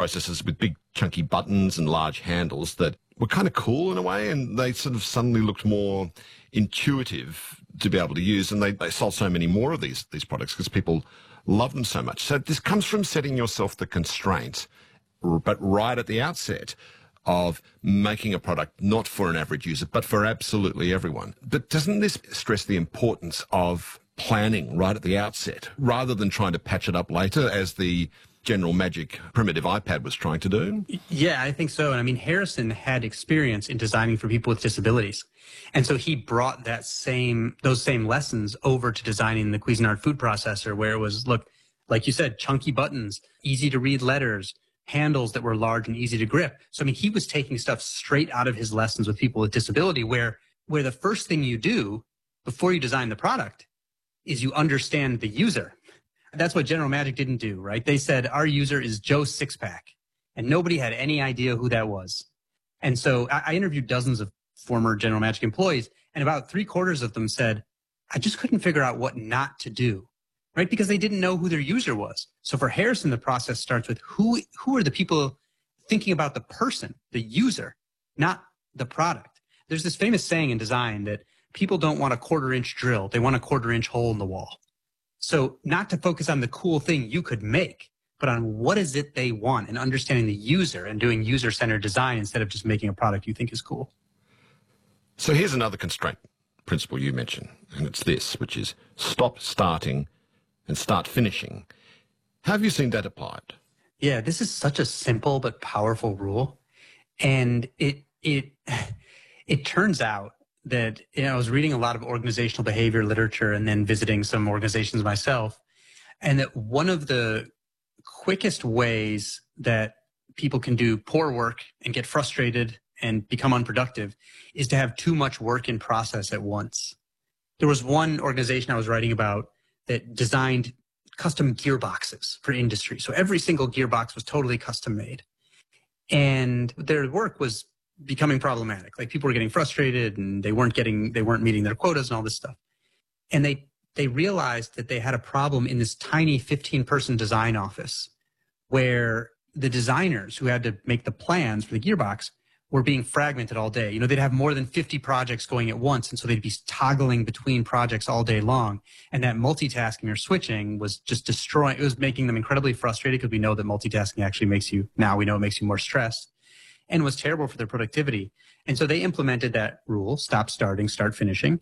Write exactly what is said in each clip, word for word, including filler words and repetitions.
processors with big chunky buttons and large handles that were kind of cool in a way, and they sort of suddenly looked more intuitive to be able to use, and they, they sold so many more of these, these products because people love them so much. So this comes from setting yourself the constraint, but right at the outset, of making a product not for an average user, but for absolutely everyone. But doesn't this stress the importance of planning right at the outset, rather than trying to patch it up later, as the General Magic primitive iPad was trying to do? Yeah, I think so. And I mean, Harrison had experience in designing for people with disabilities. And so he brought that same, those same lessons over to designing the Cuisinart food processor, where it was, look, like you said, chunky buttons, easy to read letters, handles that were large and easy to grip. So, I mean, he was taking stuff straight out of his lessons with people with disability, where, where the first thing you do before you design the product is you understand the user. That's what General Magic didn't do, right? They said, our user is Joe Sixpack, and nobody had any idea who that was. And so I, I interviewed dozens of former General Magic employees, and about three quarters of them said, I just couldn't figure out what not to do, right? Because they didn't know who their user was. So for Harrison, the process starts with who, who are the people thinking about the person, the user, not the product. There's this famous saying in design that people don't want a quarter inch drill. They want a quarter inch hole in the wall. So not to focus on the cool thing you could make, but on what is it they want, and understanding the user and doing user-centered design instead of just making a product you think is cool. So here's another constraint principle you mentioned, and it's this, which is stop starting and start finishing. How have you seen that applied? Yeah, this is such a simple but powerful rule. And it it it turns out that, you know, I was reading a lot of organizational behavior literature and then visiting some organizations myself, and that one of the quickest ways that people can do poor work and get frustrated and become unproductive is to have too much work in process at once. There was one organization I was writing about that designed custom gearboxes for industry. So every single gearbox was totally custom made. And their work was becoming problematic. Like, people were getting frustrated and they weren't getting, they weren't meeting their quotas and all this stuff. And they, they realized that they had a problem in this tiny fifteen person design office, where the designers who had to make the plans for the gearbox were being fragmented all day. You know, they'd have more than fifty projects going at once, and so they'd be toggling between projects all day long. And that multitasking or switching was just destroying, it was making them incredibly frustrated, because we know that multitasking actually makes you, now we know it makes you more stressed, and was terrible for their productivity. And so they implemented that rule, stop starting, start finishing.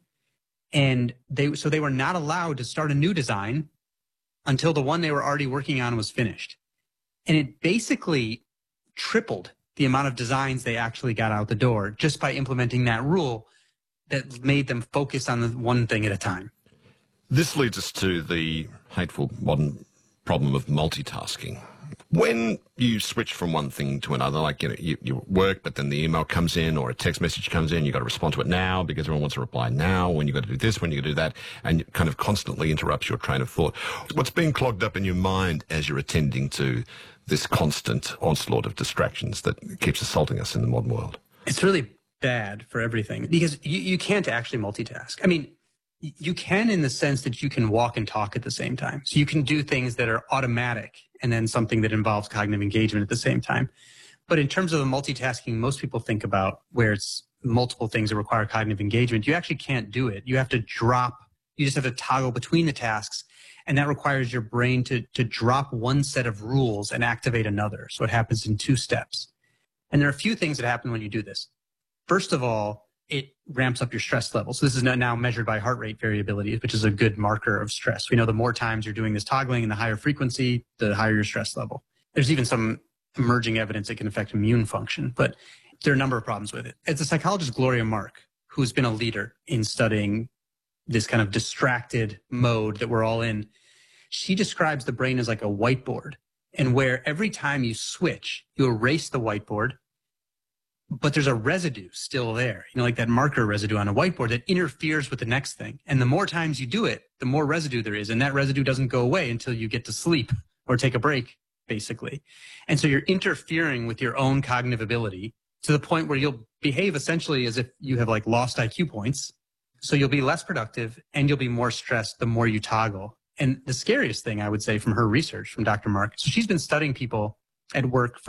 And they, so they were not allowed to start a new design until the one they were already working on was finished. And it basically tripled the amount of designs they actually got out the door just by implementing that rule that made them focus on the one thing at a time. This leads us to the hateful modern problem of multitasking. When you switch from one thing to another, like, you know, you, you work, but then the email comes in or a text message comes in, you've got to respond to it now because everyone wants to reply now, when you've got to do this, when you've got to do that, and it kind of constantly interrupts your train of thought. What's being clogged up in your mind as you're attending to this constant onslaught of distractions that keeps assaulting us in the modern world? It's really bad for everything, because you, you can't actually multitask. I mean, you can in the sense that you can walk and talk at the same time. So you can do things that are automatic and then something that involves cognitive engagement at the same time. But in terms of the multitasking most people think about, where it's multiple things that require cognitive engagement, you actually can't do it. You have to drop, you just have to toggle between the tasks. And that requires your brain to, to drop one set of rules and activate another. So it happens in two steps. And there are a few things that happen when you do this. First of all, it ramps up your stress level. So this is now measured by heart rate variability, which is a good marker of stress. We know the more times you're doing this toggling and the higher frequency, the higher your stress level. There's even some emerging evidence it can affect immune function, but there are a number of problems with it. It's a psychologist, Gloria Mark, who's been a leader in studying this kind of distracted mode that we're all in. She describes the brain as like a whiteboard, and where every time you switch, you erase the whiteboard, but there's a residue still there, you know, like that marker residue on a whiteboard that interferes with the next thing. And the more times you do it, the more residue there is. And that residue doesn't go away until you get to sleep or take a break, basically. And so you're interfering with your own cognitive ability to the point where you'll behave essentially as if you have like lost I Q points. So you'll be less productive and you'll be more stressed the more you toggle. And the scariest thing I would say from her research, from Doctor Mark, so she's been studying people at work for